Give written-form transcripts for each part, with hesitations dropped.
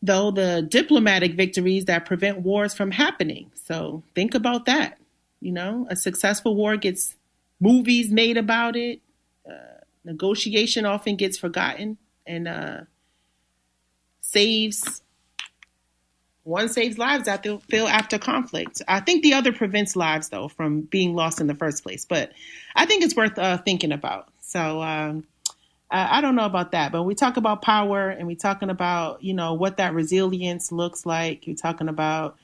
though, the diplomatic victories that prevent wars from happening. So think about that. A successful war gets movies made about it. Negotiation often gets forgotten and saves lives after conflict. I think the other prevents lives, though, from being lost in the first place. But I think it's worth thinking about. So I don't know about that. But we talk about power and we're talking about, what that resilience looks like. We're talking about,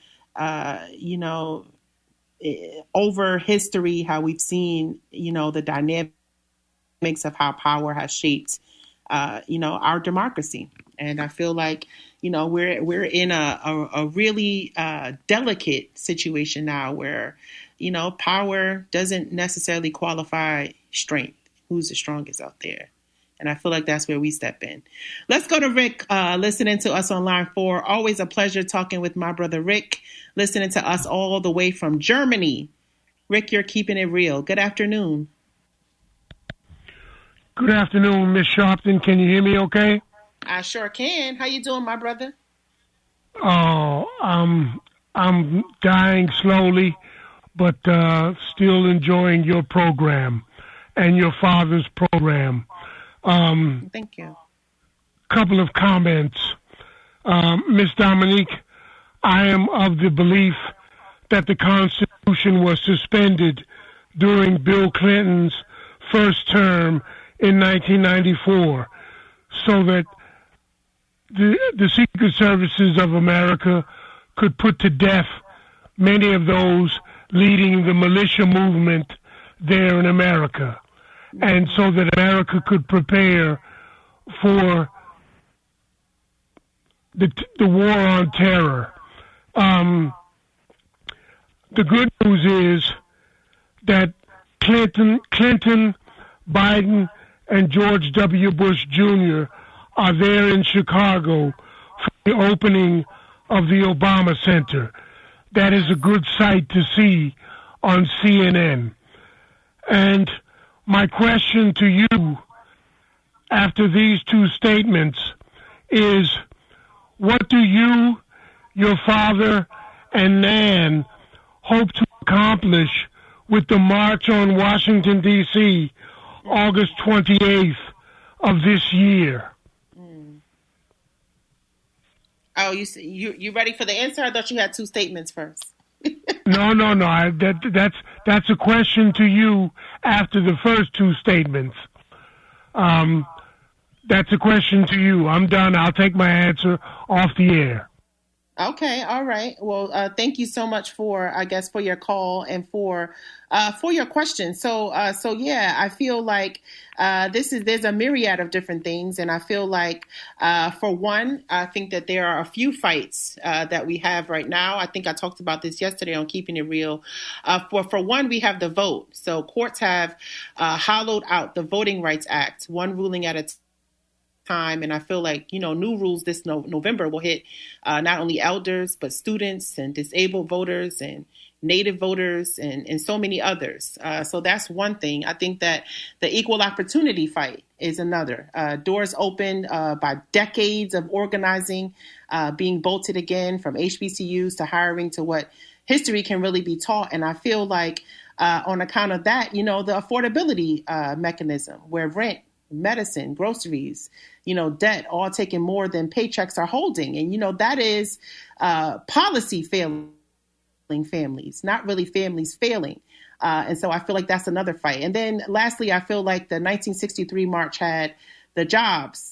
over history, how we've seen, the dynamics of how power has shaped, our democracy. And I feel like, we're in a really delicate situation now where, power doesn't necessarily qualify strength. Who's the strongest out there? And I feel like that's where we step in. Let's go to Rick, listening to us on line 4. Always a pleasure talking with my brother Rick, listening to us all the way from Germany. Rick, you're keeping it real. Good afternoon. Good afternoon, Miss Sharpton. Can you hear me okay? I sure can. How you doing, my brother? Oh, I'm dying slowly, but still enjoying your program and your father's program. Thank you. Couple of comments. Miss Dominique, I am of the belief that the Constitution was suspended during Bill Clinton's first term in 1994 so that the Secret Services of America could put to death many of those leading the militia movement there in America, and so that America could prepare for the war on terror. The good news is that Clinton, Biden, and George W. Bush Jr. are there in Chicago for the opening of the Obama Center. That is a good sight to see on CNN. And my question to you after these two statements is, what do you, your father, and Nan hope to accomplish with the March on Washington, D.C., August 28th of this year? Oh, you ready for the answer? I thought you had two statements first. No. That's a question to you after the first two statements. That's a question to you. I'm done. I'll take my answer off the air. Okay. All right. Well, thank you so much for your call and for your question. So yeah, I feel like there's a myriad of different things. And I feel like, for one, I think that there are a few fights that we have right now. I think I talked about this yesterday on Keeping It Real. For one, we have the vote. So courts have hollowed out the Voting Rights Act, one ruling at a time. And I feel like, new rules this November will hit not only elders, but students and disabled voters and Native voters and so many others. So that's one thing. I think that the equal opportunity fight is another. Doors open by decades of organizing, being bolted again from HBCUs to hiring to what history can really be taught. And I feel like on account of that, the affordability mechanism where rent, medicine, groceries, debt, all taking more than paychecks are holding. And, that is policy failing families, not really families failing. And so I feel like that's another fight. And then lastly, I feel like the 1963 march had the jobs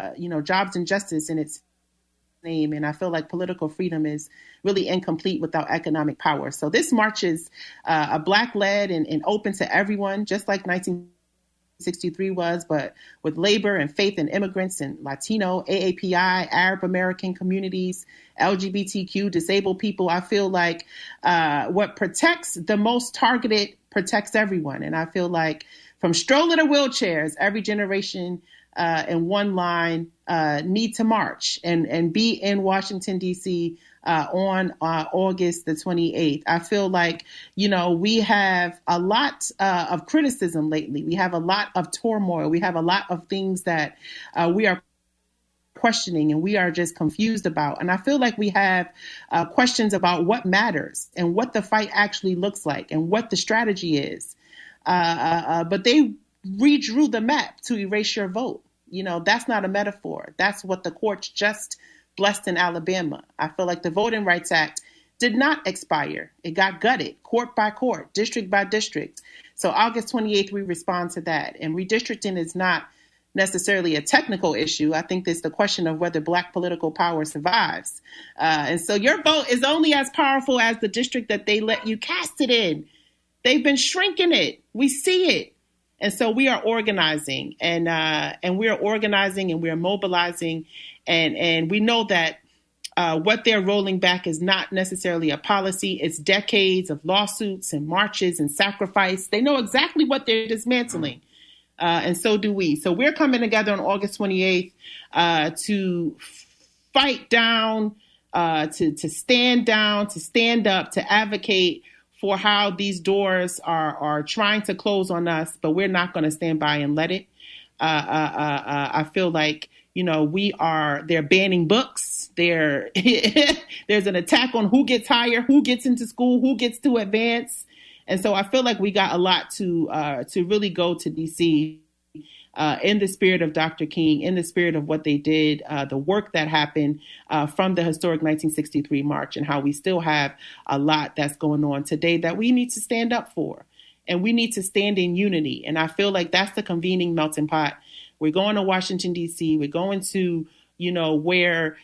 and justice in its name. And I feel like political freedom is really incomplete without economic power. So this march is a Black-led and open to everyone, just like 1963 was, but with labor and faith in immigrants and Latino, AAPI, Arab American communities, LGBTQ, disabled people. I feel like what protects the most targeted protects everyone. And I feel like from stroller to wheelchairs, every generation in one line need to march and be in Washington, D.C. On August the 28th. I feel like, we have a lot of criticism lately. We have a lot of turmoil. We have a lot of things that we are questioning and we are just confused about. And I feel like we have questions about what matters and what the fight actually looks like and what the strategy is. But they redrew the map to erase your vote. You know, that's not a metaphor. That's what the courts just blessed in Alabama. I feel like the Voting Rights Act did not expire. It got gutted, court by court, district by district. So August 28th, we respond to that. And redistricting is not necessarily a technical issue. I think it's the question of whether Black political power survives. And so your vote is only as powerful as the district that they let you cast it in. They've been shrinking it. We see it. And so we are organizing and we are organizing and we are mobilizing. And we know that what they're rolling back is not necessarily a policy. It's decades of lawsuits and marches and sacrifice. They know exactly what they're dismantling. And so do we. So we're coming together on August 28th to fight down, to stand down, to stand up, to advocate for how these doors are trying to close on us, but we're not going to stand by and let it. I feel like, you know, they're banning books. There's an attack on who gets higher, who gets into school, who gets to advance. And so I feel like we got a lot to really go to DC in the spirit of Dr. King, in the spirit of what they did, the work that happened from the historic 1963 march, and how we still have a lot that's going on today that we need to stand up for. And we need to stand in unity. And I feel like that's the convening melting pot. We're going to Washington, D.C. We're going to, where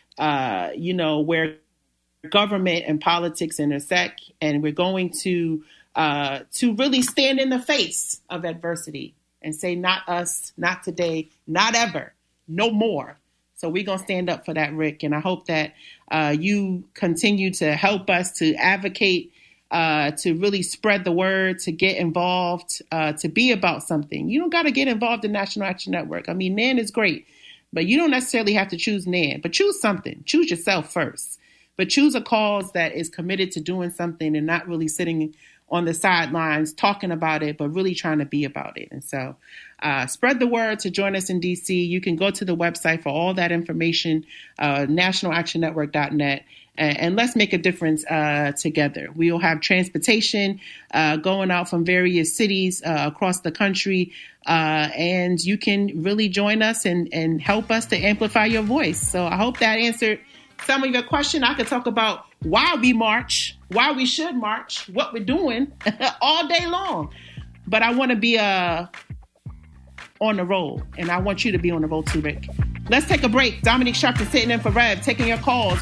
government and politics intersect. And we're going to really stand in the face of adversity and say, not us, not today, not ever, no more. So we're going to stand up for that, Rick. And I hope that you continue to help us to advocate, to really spread the word, to get involved, to be about something. You don't got to get involved in National Action Network. I mean, NAN is great, but you don't necessarily have to choose NAN, but choose something. Choose yourself first, but choose a cause that is committed to doing something and not really sitting on the sidelines talking about it, but really trying to be about it. And so spread the word to join us in DC. You can go to the website for all that information, nationalactionnetwork.net. And let's make a difference together. We'll have transportation going out from various cities across the country. And you can really join us and help us to amplify your voice. So I hope that answered some of your question. I could talk about why we march, why we should march, what we're doing all day long. But I want to be on the roll, and I want you to be on the roll too, Rick. Let's take a break. Dominique Sharpton sitting in for Rev, taking your calls,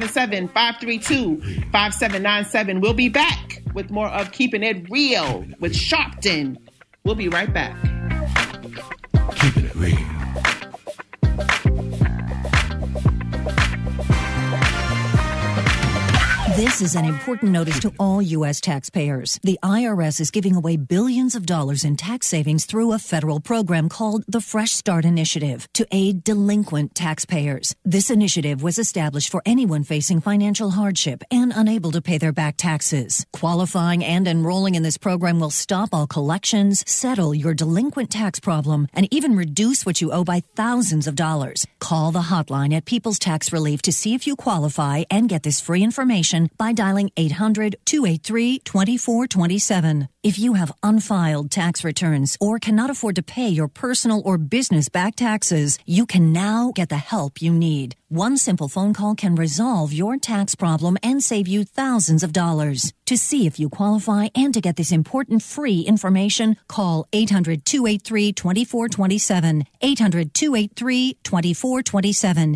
1-877-532-5797. We'll be back with more of Keeping It Real with Sharpton. We'll be right back. Keeping it real. This is an important notice to all U.S. taxpayers. The IRS is giving away billions of dollars in tax savings through a federal program called the Fresh Start Initiative to aid delinquent taxpayers. This initiative was established for anyone facing financial hardship and unable to pay their back taxes. Qualifying and enrolling in this program will stop all collections, settle your delinquent tax problem, and even reduce what you owe by thousands of dollars. Call the hotline at People's Tax Relief to see if you qualify and get this free information by dialing 800-283-2427. If you have unfiled tax returns or cannot afford to pay your personal or business back taxes, you can now get the help you need. One simple phone call can resolve your tax problem and save you thousands of dollars. To see if you qualify and to get this important free information, call 800-283-2427. 800-283-2427.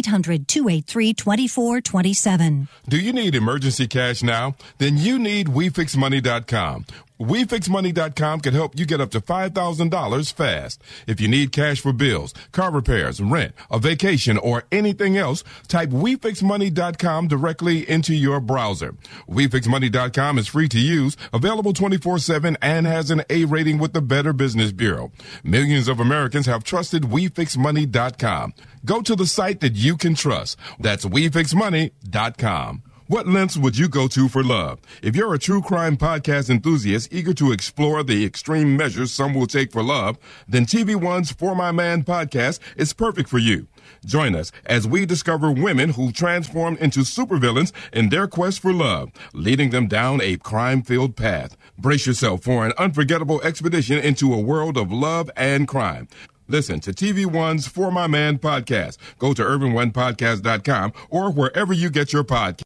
800-283-2427. Do you need emergency cash now? Then you need WeFixMoney.com. WeFixMoney.com can help you get up to $5,000 fast. If you need cash for bills, car repairs, rent, a vacation, or anything else, type WeFixMoney.com directly into your browser. WeFixMoney.com is free to use, available 24/7, and has an A rating with the Better Business Bureau. Millions of Americans have trusted WeFixMoney.com. Go to the site that you can trust. That's WeFixMoney.com. What lengths would you go to for love? If you're a true crime podcast enthusiast eager to explore the extreme measures some will take for love, then TV One's For My Man podcast is perfect for you. Join us as we discover women who transformed into supervillains in their quest for love, leading them down a crime-filled path. Brace yourself for an unforgettable expedition into a world of love and crime. Listen to TV One's For My Man podcast. Go to urban1podcast.com or wherever you get your podcast.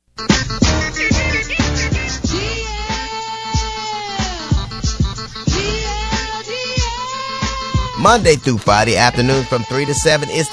Monday through Friday afternoons from 3 to 7 is